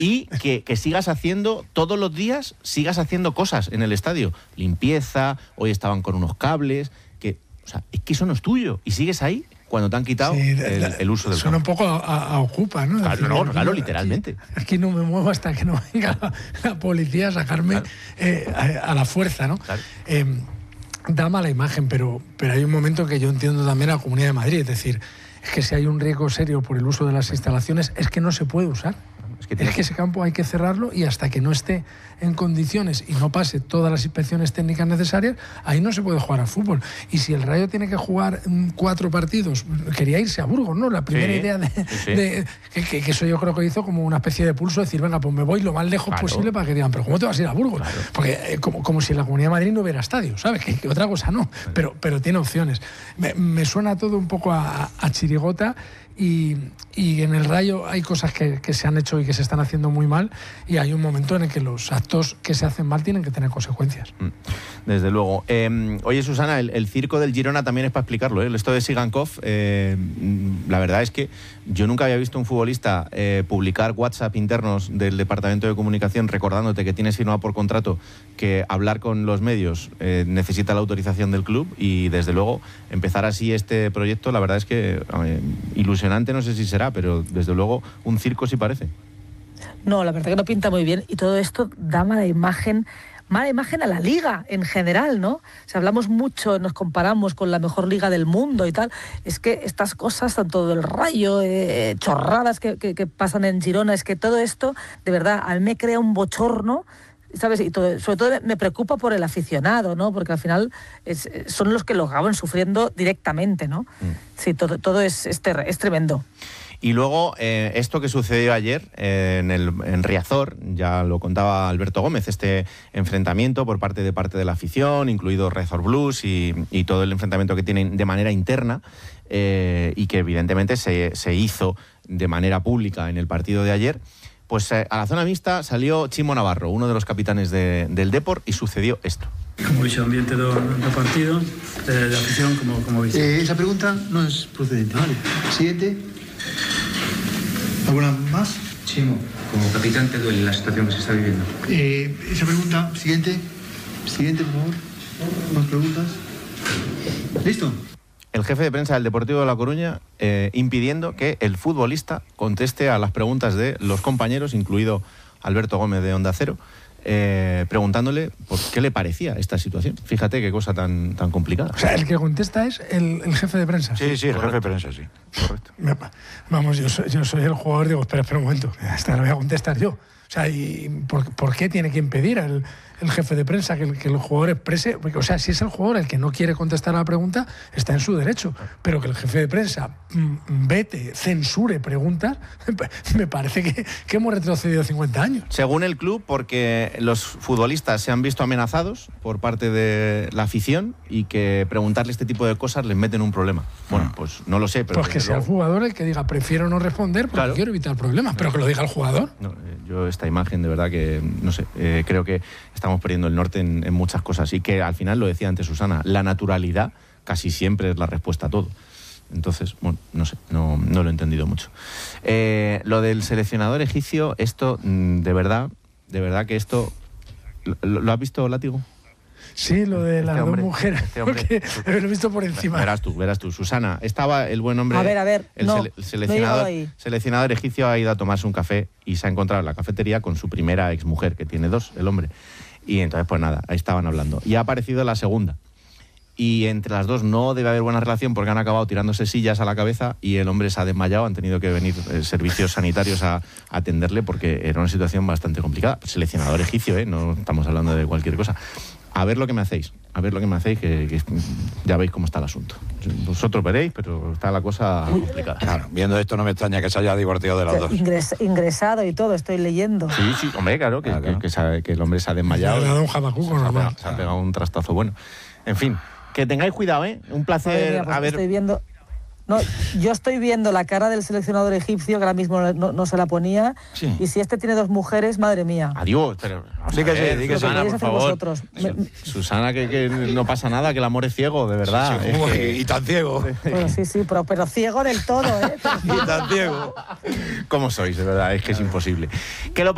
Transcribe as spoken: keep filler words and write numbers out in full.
y que, que sigas haciendo, todos los días, sigas haciendo cosas en el estadio. Limpieza, hoy estaban con unos cables, que, o sea, es que eso no es tuyo, y sigues ahí cuando te han quitado sí, el, el uso del suena campo. un poco a, a Ocupa, ¿no? Claro, decir, no, no, claro, aquí, literalmente. Aquí no me muevo hasta que no venga la, la policía a sacarme claro. eh, a, a la fuerza, ¿no? Claro. Eh, da mala imagen, pero, pero hay un momento que yo entiendo también a la Comunidad de Madrid, es decir, es que si hay un riesgo serio por el uso de las instalaciones, es que no se puede usar. Es que, es que ese campo hay que cerrarlo y hasta que no esté en condiciones y no pase todas las inspecciones técnicas necesarias, ahí no se puede jugar al fútbol. Y si el Rayo tiene que jugar cuatro partidos, quería irse a Burgos, ¿no? La primera sí, idea de, sí. de que, que, que eso yo creo que hizo como una especie de pulso, decir, venga, pues me voy lo más lejos claro. posible para que digan, pero ¿cómo te vas a ir a Burgos? Claro. Porque eh, como, como si en la Comunidad de Madrid no hubiera estadio, ¿sabes? Que, que otra cosa no, claro. pero, pero tiene opciones. Me, me suena todo un poco a, a chirigota. Y, y en el Rayo hay cosas que, que se han hecho y que se están haciendo muy mal, y hay un momento en el que los actos que se hacen mal tienen que tener consecuencias. Desde luego. Eh, oye, Susana, el, el circo del Girona también es para explicarlo, ¿eh? Esto de Sigankov, eh, la verdad es que yo nunca había visto un futbolista eh, publicar WhatsApp internos del Departamento de Comunicación recordándote que tienes firmado por contrato que hablar con los medios eh, necesita la autorización del club, y desde luego empezar así este proyecto, la verdad es que eh, ilusionante no sé si será, pero desde luego un circo sí parece. No, la verdad que no pinta muy bien, y todo esto da mala imagen, mala imagen a la liga en general, ¿no? Si hablamos mucho, nos comparamos con la mejor liga del mundo y tal, es que estas cosas, tanto del Rayo, eh, chorradas que, que, que pasan en Girona, es que todo esto, de verdad, a mí me crea un bochorno, ¿sabes? Y todo, sobre todo me preocupa por el aficionado, ¿no? Porque al final es, son los que lo acaban sufriendo directamente, ¿no? Mm. Sí, todo, todo es, es, ter, es tremendo. Y luego, eh, esto que sucedió ayer eh, en, el, en Riazor, ya lo contaba Alberto Gómez, este enfrentamiento por parte de parte de la afición, incluido Riazor Blues y, y todo el enfrentamiento que tienen de manera interna, eh, y que evidentemente se, se hizo de manera pública en el partido de ayer. Pues eh, a la zona mixta salió Chimo Navarro, uno de los capitanes de, del Depor, y sucedió esto. Como veis, el ambiente del partido, de la afición, como, como veis. Eh, esa pregunta no es procedente. Vale. Siguiente. ¿Alguna más? Chimo, como capitán, ¿te duele la situación que se está viviendo? Eh, esa pregunta, siguiente. Siguiente, por favor. ¿Más preguntas? ¿Listo? El jefe de prensa del Deportivo de La Coruña eh, impidiendo que el futbolista conteste a las preguntas de los compañeros, incluido Alberto Gómez de Onda Cero, eh, preguntándole por qué le parecía esta situación. Fíjate qué cosa tan, tan complicada. O sea, el que contesta es el, el jefe de prensa. Sí, sí, el jefe de prensa, sí. Correcto. Vamos, yo soy, yo soy el jugador, digo, espera, espera un momento, hasta lo voy a contestar yo. O sea, ¿y por, por qué tiene que impedir el, el jefe de prensa que el, que el jugador exprese? Porque, o sea, si es el jugador el que no quiere contestar a la pregunta, está en su derecho. Pero que el jefe de prensa mm, vete, censure preguntas, me parece que, que hemos retrocedido cincuenta años. Según el club, porque los futbolistas se han visto amenazados por parte de la afición y que preguntarle este tipo de cosas les meten un problema. Bueno, pues no lo sé, pero... Pues que sea luego... el jugador el que diga, prefiero no responder porque claro. quiero evitar problemas, pero que lo diga el jugador. No, yo esta imagen, de verdad que, no sé, eh, creo que estamos perdiendo el norte en, en muchas cosas, y que al final, lo decía antes Susana, la naturalidad casi siempre es la respuesta a todo. Entonces, bueno, no sé, no, no lo he entendido mucho. Eh, lo del seleccionador egipcio, esto, de verdad, de verdad que esto... ¿Lo, lo has visto, Látigo? Sí, lo de este las hombre, dos mujeres, este hombre, porque lo he visto por encima. Verás tú, verás tú. Susana, estaba el buen hombre... A ver, a ver, el no, sele seleccionador, no seleccionador egipcio ha ido a tomarse un café y se ha encontrado en la cafetería con su primera exmujer, que tiene dos, el hombre. Y entonces, pues nada, ahí estaban hablando. Y ha aparecido la segunda. Y entre las dos no debe haber buena relación porque han acabado tirándose sillas a la cabeza y el hombre se ha desmayado. Han tenido que venir eh, servicios sanitarios a, a atenderle porque era una situación bastante complicada. Seleccionador egipcio, ¿eh? No estamos hablando de cualquier cosa. A ver lo que me hacéis, a ver lo que me hacéis, que, que ya veis cómo está el asunto. Vosotros veréis, pero está la cosa complicada. Claro, viendo esto no me extraña que se haya divorciado de las dos. Ingres, ingresado y todo, estoy leyendo. Sí, sí, hombre, claro, que, claro, claro. que, que, se, que el hombre se ha desmayado. Se ha dado un jamacuco, se, no, ha pegado, no. se ha pegado un trastazo bueno. En fin, que tengáis cuidado, ¿eh? Un placer mía, pues haber... Estoy viendo... No, yo estoy viendo la cara del seleccionador egipcio, que ahora mismo no, no se la ponía, sí. Y si este tiene dos mujeres, madre mía. Adiós, pero... Sí que sí, sí que Susana, por favor. Vosotros. Susana, que, que no pasa nada, que el amor es ciego, de verdad. Sí, sí, es que... Y tan ciego. Bueno, sí, sí, pero, pero ciego del todo, ¿eh? Y tan ciego. ¿Cómo sois, de verdad? Es que es imposible. Que lo